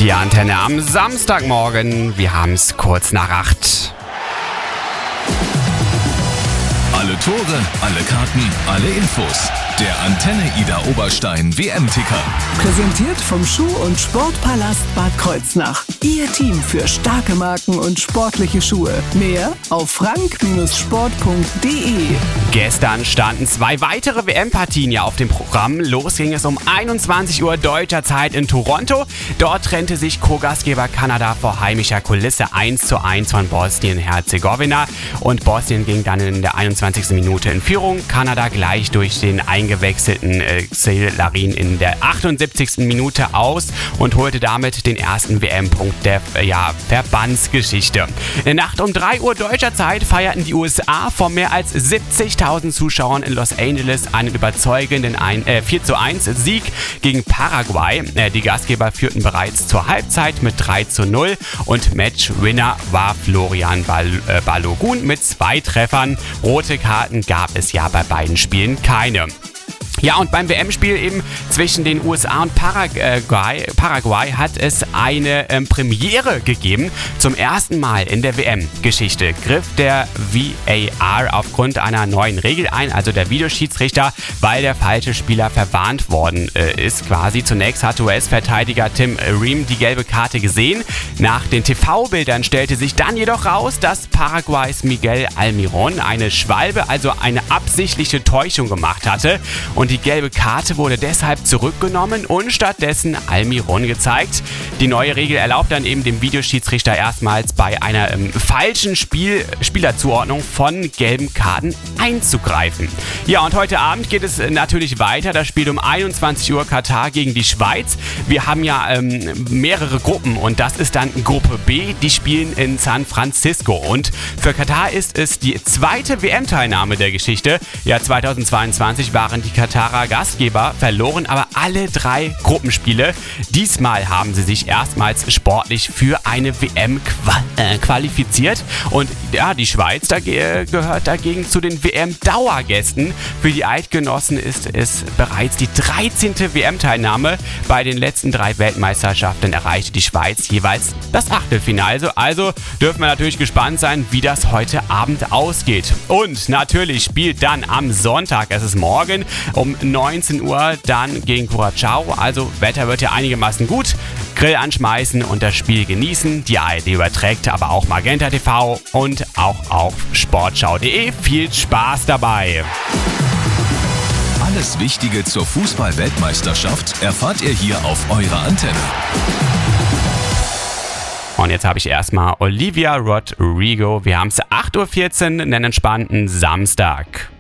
Die Antenne am Samstagmorgen. Wir haben es kurz nach 8. Alle Tore, alle Karten, alle Infos. Der Antenne Ida Oberstein WM-Ticker. Präsentiert vom Schuh- und Sportpalast Bad Kreuznach. Ihr Team für starke Marken und sportliche Schuhe. Mehr auf frank-sport.de. Gestern standen 2 weitere WM-Partien ja auf dem Programm. Los ging es um 21 Uhr deutscher Zeit in Toronto. Dort trennte sich Co-Gastgeber Kanada vor heimischer Kulisse 1:1 von Bosnien-Herzegowina. Und Bosnien ging dann in der 21. Minute in Führung. Kanada gleich durch den eingewechselten Xhel Larin in der 78. Minute aus und holte damit den ersten WM-Punkt der Verbandsgeschichte. In der Nacht um 3 Uhr deutscher Zeit feierten die USA vor mehr als 70.000 Zuschauern in Los Angeles einen überzeugenden 4:1 Sieg gegen Paraguay. Die Gastgeber führten bereits zur Halbzeit mit 3:0 und Matchwinner war Florian Balogun mit 2 Treffern. Rote Karten gab es ja bei beiden Spielen keine. Ja, und beim WM-Spiel eben zwischen den USA und Paraguay hat es eine Premiere gegeben. Zum ersten Mal in der WM-Geschichte griff der VAR aufgrund einer neuen Regel ein, also der Videoschiedsrichter, weil der falsche Spieler verwarnt worden ist quasi. Zunächst hatte US-Verteidiger Tim Ream die gelbe Karte gesehen. Nach den TV-Bildern stellte sich dann jedoch raus, dass Paraguays Miguel Almiron eine Schwalbe, also eine absichtliche Täuschung gemacht hatte. Und die gelbe Karte wurde deshalb zurückgenommen und stattdessen Almiron gezeigt. Die neue Regel erlaubt dann eben dem Videoschiedsrichter erstmals bei einer falschen Spielerzuordnung von gelben Karten einzugreifen. Ja, und heute Abend geht es natürlich weiter. Das Spiel um 21 Uhr Katar gegen die Schweiz. Wir haben ja mehrere Gruppen und das ist dann Gruppe B. Die spielen in San Francisco. Und für Katar ist es die zweite WM-Teilnahme der Geschichte. Ja, 2022 waren die Katarer Gastgeber, verloren aber alle 3 Gruppenspiele. Diesmal haben sie sich erstmals sportlich für eine WM qualifiziert. Und ja, die Schweiz gehört dagegen zu den WM-Dauergästen. Für die Eidgenossen ist es bereits die 13. WM-Teilnahme. Bei den letzten 3 Weltmeisterschaften erreichte die Schweiz jeweils das Achtelfinale. Also dürfen wir natürlich gespannt sein, wie das heute Abend ausgeht. Und natürlich spielt dann am Sonntag, es ist morgen, um 19 Uhr dann gegen Curaçao. Also Wetter wird ja einigermaßen gut. Grill anschmeißen und das Spiel genießen. Die ARD überträgt aber auch Magenta TV und auch auf sportschau.de. Viel Spaß dabei! Alles Wichtige zur Fußball-Weltmeisterschaft erfahrt ihr hier auf eurer Antenne. Und jetzt habe ich erstmal Olivia Rodrigo. Wir haben es 8:14 Uhr, einen entspannten Samstag.